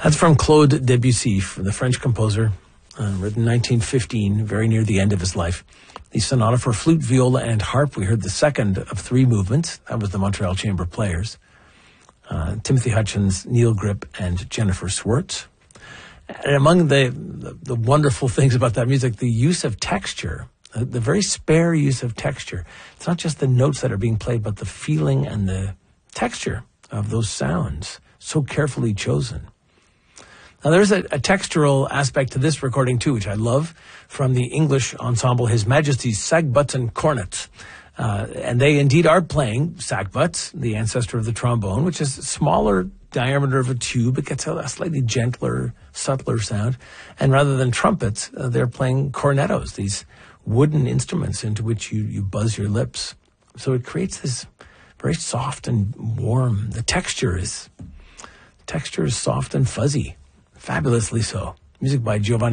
That's from Claude Debussy, the French composer, written 1915, very near the end of his life. The sonata for flute, viola, and harp. We heard the second of three movements. That was the Montreal Chamber Players. Timothy Hutchins, Neil Grip, and Jennifer Swartz. And among the wonderful things about that music, the use of texture, the very spare use of texture. It's not just the notes that are being played, but the feeling and the texture of those sounds, so carefully chosen. Now, there's a textural aspect to this recording, too, which I love, from the English ensemble His Majesty's Sagbutts and Cornets. And they indeed are playing sagbutts, the ancestor of the trombone, which is a smaller diameter of a tube. It gets a slightly gentler, subtler sound. And rather than trumpets, they're playing cornetos, these wooden instruments into which you buzz your lips. So it creates this very soft and warm. The texture is soft and fuzzy, fabulously so. Music by Giovanni